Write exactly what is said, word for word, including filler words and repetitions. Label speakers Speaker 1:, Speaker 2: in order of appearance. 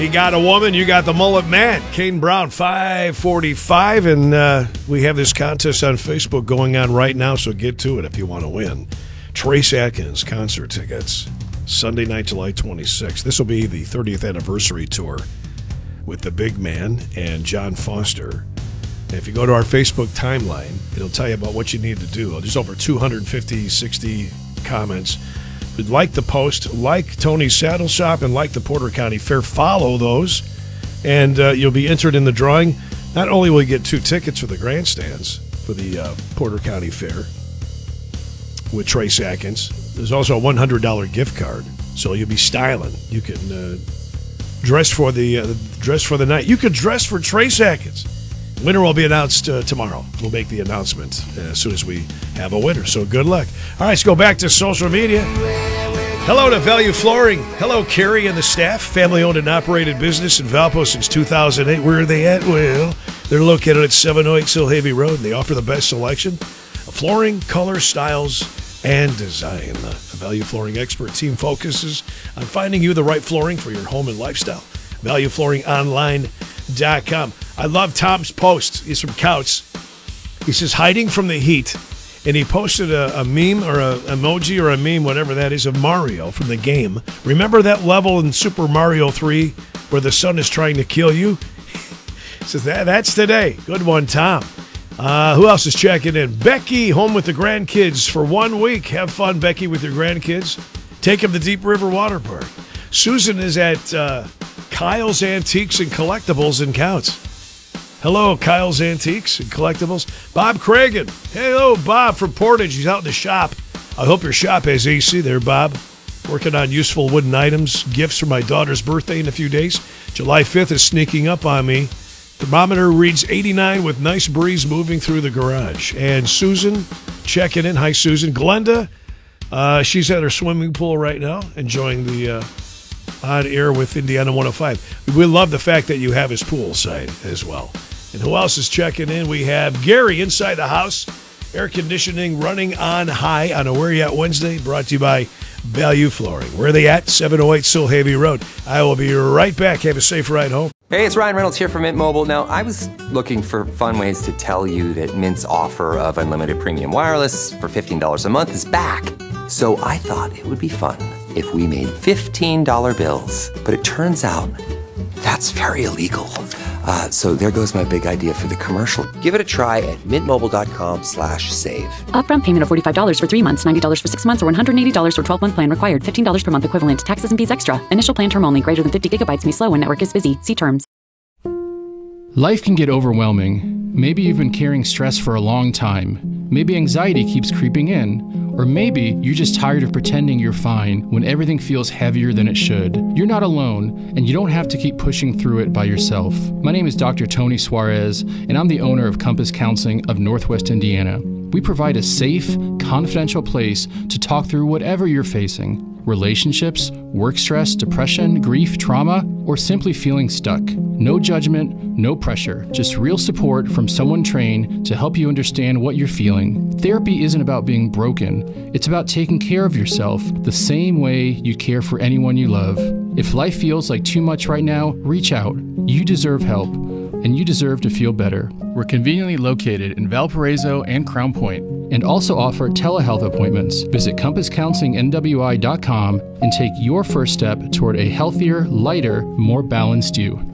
Speaker 1: He got a woman, you got the mullet man. Kane Brown, five forty-five, and uh, we have this contest on Facebook going on right now, so get to it if you want to win. Trace Adkins concert tickets, Sunday night, July twenty-sixth. This will be the thirtieth anniversary tour with the big man and John Foster. And if you go to our Facebook timeline, it'll tell you about what you need to do. There's over two hundred fifty, sixty comments. If you'd like the post, like Tony's Saddle Shop, and like the Porter County Fair, follow those, and uh, you'll be entered in the drawing. Not only will you get two tickets for the grandstands for the uh, Porter County Fair with Trace Adkins, there's also a one hundred dollars gift card, so you'll be styling. You can uh, dress for the uh, dress for the night. You could dress for Trace Adkins. Winner will be announced uh, tomorrow. We'll make the announcement uh, as soon as we have a winner, so good luck. All right, let's go back to social media. Hello to Value Flooring. Hello, Carrie and the staff. Family-owned and operated business in Valpo since two thousand eight. Where are they at? Well, they're located at seven oh eight Silhavy Road, and they offer the best selection of flooring, color, styles, and design. The Value Flooring expert team focuses on finding you the right flooring for your home and lifestyle. value flooring online dot com. I love Tom's post. He's from Couts. He says, hiding from the heat. And he posted a, a meme or a emoji or a meme, whatever that is, of Mario from the game. Remember that level in Super Mario three where the sun is trying to kill you? He says, that, that's today. Good one, Tom. Uh, who else is checking in? Becky, home with the grandkids for one week. Have fun, Becky, with your grandkids. Take them to Deep River Water Park. Susan is at uh, Kyle's Antiques and Collectibles in Couts. Hello, Kyle's Antiques and Collectibles. Bob Cragen. Hello, Bob from Portage. He's out in the shop. I hope your shop has A C there, Bob. Working on useful wooden items, gifts for my daughter's birthday in a few days. July fifth is sneaking up on me. Thermometer reads eighty-nine with nice breeze moving through the garage. And Susan checking in. Hi, Susan. Glenda, uh, she's at her swimming pool right now, enjoying the uh, on air with Indiana one oh five. We love the fact that you have his poolside as well. And who else is checking in? We have Gary inside the house. Air conditioning running on high on a Where You At Wednesday, brought to you by Value Flooring. Where are they at? seven oh eight Silhavy Road. I will be right back. Have a safe ride home.
Speaker 2: Hey, it's Ryan Reynolds here from Mint Mobile. Now, I was looking for fun ways to tell you that Mint's offer of unlimited premium wireless for fifteen dollars a month is back. So I thought it would be fun if we made fifteen dollar bills. But it turns out that's very illegal. Uh, so there goes my big idea for the commercial. Give it a try at mintmobile.com slash save.
Speaker 3: Upfront payment of forty-five dollars for three months, ninety dollars for six months, or one hundred eighty dollars for twelve-month plan required. fifteen dollars per month equivalent. Taxes and fees extra. Initial plan term only. Greater than fifty gigabytes may slow when network is busy. See terms.
Speaker 4: Life can get overwhelming. Maybe you've been carrying stress for a long time. Maybe anxiety keeps creeping in. Or maybe you're just tired of pretending you're fine when everything feels heavier than it should. You're not alone, and you don't have to keep pushing through it by yourself. My name is Doctor Tony Suarez, and I'm the owner of Compass Counseling of Northwest Indiana. We provide a safe, confidential place to talk through whatever you're facing. Relationships, work stress, depression, grief, trauma, or simply feeling stuck. No judgment, no pressure, just real support from someone trained to help you understand what you're feeling. Therapy isn't about being broken. It's about taking care of yourself the same way you care for anyone you love. If life feels like too much right now, reach out. You deserve help, and you deserve to feel better. We're conveniently located in Valparaiso and Crown Point, and also offer telehealth appointments. Visit compass counseling n w i dot com and take your first step toward a healthier, lighter, more balanced you.